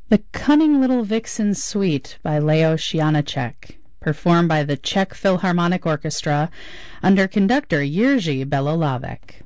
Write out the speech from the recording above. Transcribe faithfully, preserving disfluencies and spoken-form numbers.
The Cunning Little Vixen Suite by Leos Janáček, performed by the Czech Philharmonic Orchestra under conductor Jiří Belohlávek.